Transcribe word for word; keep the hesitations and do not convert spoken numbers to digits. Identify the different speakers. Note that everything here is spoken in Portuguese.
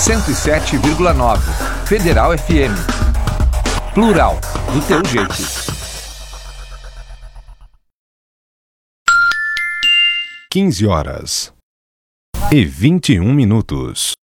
Speaker 1: cento e sete vírgula nove. Federal F M. Plural, do teu jeito.
Speaker 2: quinze horas e vinte e um minutos.